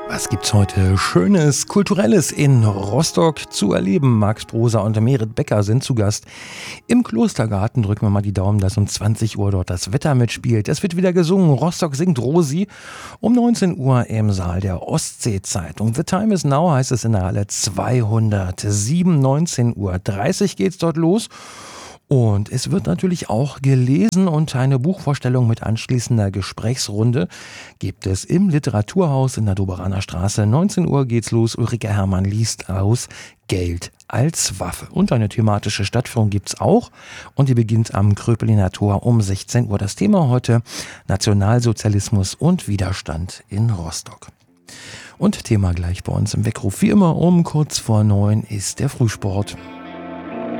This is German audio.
Was gibt's heute Schönes, Kulturelles in Rostock zu erleben? Max Prosa und Merit Becker sind zu Gast im Klostergarten. Drücken wir mal die Daumen, dass um 20 Uhr dort das Wetter mitspielt. Es wird wieder gesungen. Rostock singt Rosi um 19 Uhr im Saal der Ostsee-Zeitung. The Time is Now heißt es in der Halle 207. 19:30 Uhr geht's dort los. Und es wird natürlich auch gelesen und eine Buchvorstellung mit anschließender Gesprächsrunde gibt es im Literaturhaus in der Doberaner Straße. 19 Uhr geht's los. Ulrike Herrmann liest aus Geld als Waffe. Und eine thematische Stadtführung gibt's auch. Und die beginnt am Kröpeliner Tor um 16 Uhr. Das Thema heute: Nationalsozialismus und Widerstand in Rostock. Und Thema gleich bei uns im Weckruf. Wie immer um kurz vor 9 ist der Frühsport.